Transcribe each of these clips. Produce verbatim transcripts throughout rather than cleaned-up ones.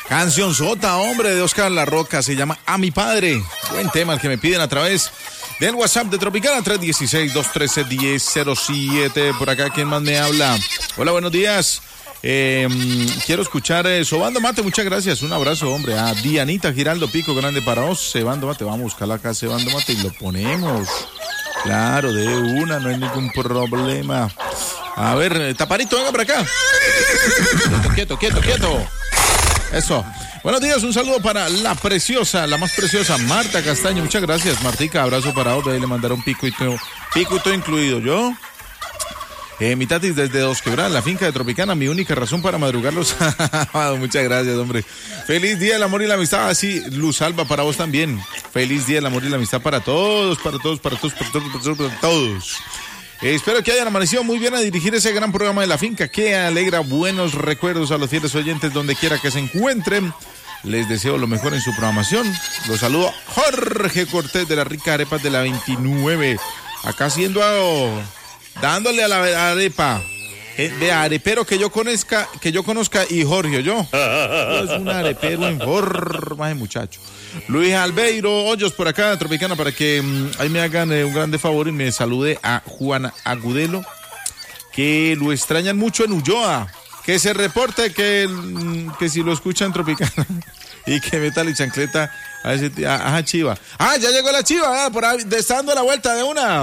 Canción sota, hombre, de Oscar La Roca, se llama A Mi Padre. Buen tema el que me piden a través del WhatsApp de Tropicana, tres uno seis, dos uno tres, uno cero cero siete. Por acá, ¿quién más me habla? Hola, buenos días. Eh, quiero escuchar eh, Sobando Mate, muchas gracias. Un abrazo, hombre. A Dianita Giraldo Pico, grande para vos. Cebando Mate, vamos a buscarla acá, Cebando Mate, y lo ponemos. Claro, de una, no hay ningún problema. A ver, Taparito, venga para acá. Quieto, quieto, quieto, quieto. Eso. Buenos días, un saludo para la preciosa, la más preciosa, Marta Castaño. Muchas gracias, Martica. Abrazo para vos. Ahí le mandaron pico y todo, pico y todo incluido. Yo, eh, mi tatis desde Dos Quebradas, la finca de Tropicana, mi única razón para madrugar los sábados. Muchas gracias, hombre. Feliz día del amor y la amistad. Así, Luz Alba, para vos también. Feliz día del amor y la amistad para todos, para todos, para todos, para todos, para todos, para todos. Eh, espero que hayan amanecido muy bien a dirigir ese gran programa de la finca que alegra buenos recuerdos a los fieles oyentes donde quiera que se encuentren. Les deseo lo mejor en su programación. Los saludo Jorge Cortés de las ricas arepas de la veintinueve. Acá haciendo, oh, dándole a la arepa. Eh, de arepero que yo conozca, que yo conozca y Jorge, yo. Es un arepero en forma de muchacho. Luis Albeiro Hoyos por acá, Tropicana, para que um, ahí me hagan eh, un grande favor y me salude a Juana Agudelo, que lo extrañan mucho en Ulloa. Que se reporte que, que si lo escuchan Tropicana y que Metal y Chancleta a ese t- ajá, Chiva. Ah, ya llegó la Chiva, ah, por ahí, está dando la vuelta de una.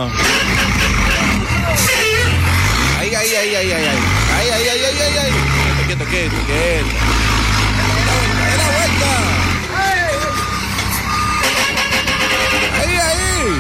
Ahí, ahí, ahí, ahí, ahí, ahí, ahí, ahí, ahí, ahí, ahí, ahí. Quieto, quieto, quieto. ¡De la vuelta! ¡Ahí, ahí!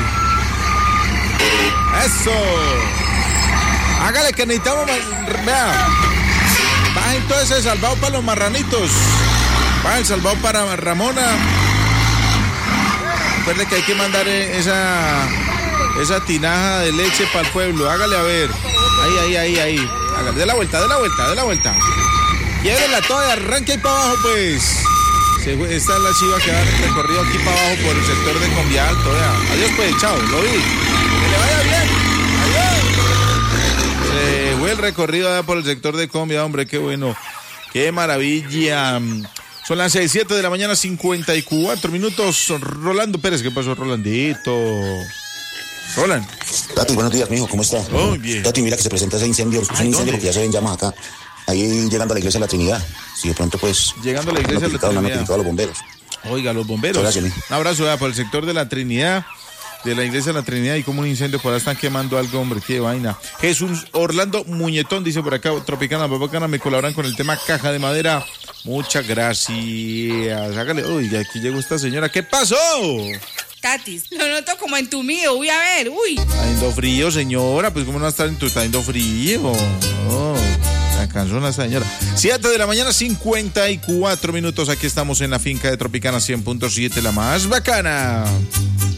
¡Eso! Hágale que necesitamos, vea. Baja entonces el salvado para los marranitos. Baja el salvado para Ramona. Recuerde que hay que mandar esa, esa tinaja de leche para el pueblo. Hágale a ver. Ahí, ahí, ahí, ahí. Hágale. De la vuelta, de la vuelta, de la vuelta. Quiérela toda y arranque ahí para abajo, pues. Esta es la Chiva que va el recorrido aquí para abajo por el sector de Convía Alto. Vea. Adiós, pues, chao. Lo vi. Que le vaya bien. Adiós. Se fue el recorrido allá por el sector de Combia, hombre, qué bueno, qué maravilla. Son las seis, siete de la mañana, cincuenta y cuatro minutos. Rolando Pérez, ¿qué pasó, Rolandito? Roland. Tati, buenos días, mijo, ¿cómo está? Muy bien. Tati, mira que se presenta ese incendio, es un Ay, incendio ¿dónde? porque ya se ven llamas acá. Ahí llegando a la iglesia de la Trinidad. Si de pronto, pues. Llegando a la iglesia de la Trinidad. Trinidad. A los bomberos. Oiga, los bomberos. Gracias, un abrazo ya, por el sector de la Trinidad, de la iglesia de la Trinidad, y como un incendio por ahí están quemando algo, hombre, qué vaina. Jesús Orlando Muñetón dice por acá, Tropicana, Babacana, me colaboran con el tema caja de madera. Muchas gracias. Hágale, uy, aquí llegó esta señora. ¿Qué pasó? Tatis, lo noto como entumido, uy, a ver, uy. Está haciendo frío, señora, pues cómo no va a estar en tu, está haciendo frío. Oh, la canzona esa señora. siete de la mañana, cincuenta y cuatro minutos, aquí estamos en la finca de Tropicana cien punto siete, la más bacana.